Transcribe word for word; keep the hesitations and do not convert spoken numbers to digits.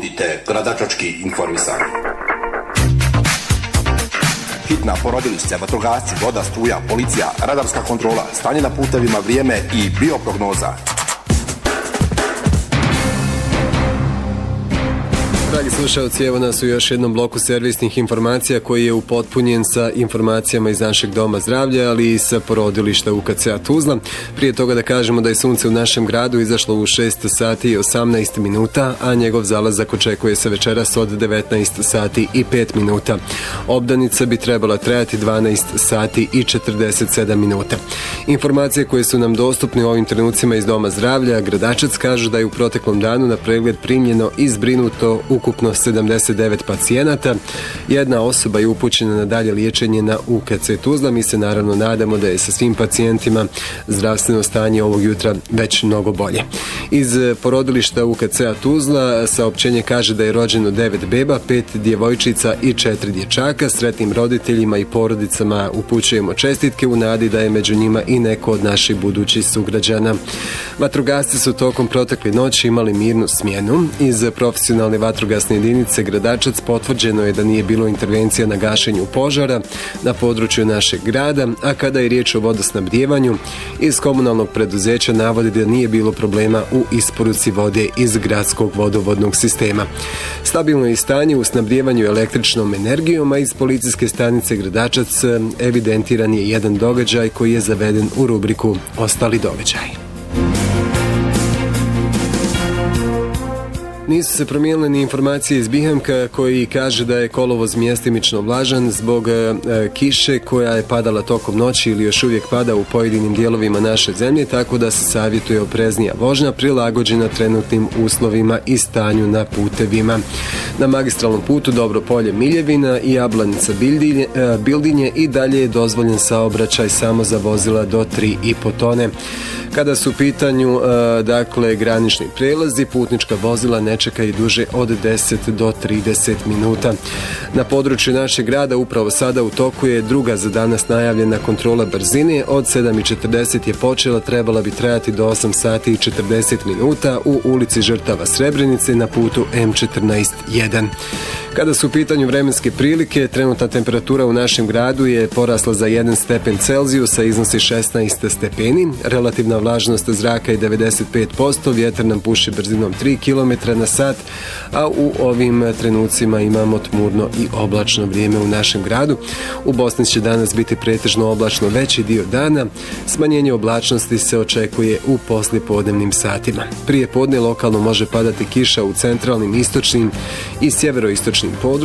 Budite gradačački informisani. Hitna porodilišća, vatrogasci, voda, struja, policija, radarska kontrola, stanje na putevima, vrijeme i bioprognoza. Dragi slušalci, evo nas u još jednom bloku servisnih informacija koji je upotpunjen sa informacijama iz našeg doma zdravlja, ali i sa porodilišta U K C-a Tuzla. Prije toga da kažemo da je sunce u našem gradu izašlo u šest sati i osamnaest minuta, a njegov zalazak očekuje se večeras od devetnaest sati i pet minuta. Obdanica bi trebala trajati dvanaest sati i četrdeset sedam minuta. Informacije koje su nam dostupne u ovim trenucima iz doma zdravlja, Gradačac kažu da je u proteklom danu na pregled primljeno i zbrinuto ukupno sedamdeset devet pacijenata. Jedna osoba je upućena na dalje liječenje na U K C Tuzla. Mi se naravno nadamo da je sa svim pacijentima zdravstveno stanje ovog jutra već mnogo bolje. Iz porodilišta U K C-a Tuzla saopćenje kaže da je rođeno devet beba, pet djevojčica i četiri dječaka. Sretnim roditeljima i porodicama upućujemo čestitke u nadi da je među njima i neko od naših budućih sugrađana. Vatrogasci su tokom protekle noći imali mirnu smjenu. Iz profesionalne vatrogasne jedinice Gradačac potvrđeno je da nije bilo intervencija na gašenju požara na području našeg grada, a kada je riječ o vodosnabdijevanju, iz komunalnog preduzeća navodi da nije bilo problema u isporuci vode iz gradskog vodovodnog sistema. Stabilno je stanje u snabdijevanju električnom energijom, a iz policijske stanice Gradačac evidentiran je jedan događaj koji je zaveden u rubriku Ostali događaji. Nisu se promijenile ni informacije iz Bihemka koji kaže da je kolovoz mjestimično vlažan zbog e, kiše koja je padala tokom noći ili još uvijek pada u pojedinim dijelovima naše zemlje, tako da se savjetuje opreznija vožnja prilagođena trenutnim uslovima i stanju na putevima. Na magistralnom putu Dobropolje-Miljevina i Jablanica Bildinje, e, Bildinje i dalje je dozvoljen saobraćaj samo za vozila do tri i po tone. Kada su u pitanju e, dakle granični prelazi, putnička vozila ne čekaju duže od deset do trideset minuta. Na području našeg grada upravo sada u toku je druga za danas najavljena kontrola brzine. Od sedam i četrdeset je počela, trebala bi trajati do osam sati i četrdeset minuta u ulici Žrtava Srebrenice na putu M četrnaest jedan. Kada su u pitanju vremenske prilike, trenutna temperatura u našem gradu je porasla za jedan stepen Celzijusa, iznosi šesnaest stepeni. Relativna vlažnost zraka je devedeset pet posto, vjetar nam puši brzinom tri kilometra na sat, a u ovim trenucima imamo tmurno i oblačno vrijeme u našem gradu. U Bosni će danas biti pretežno oblačno veći dio dana. Smanjenje oblačnosti se očekuje u poslijepodnevnim satima. Prije podne lokalno može padati kiša u centralnim, istočnim i sjeveroistočnim područjima.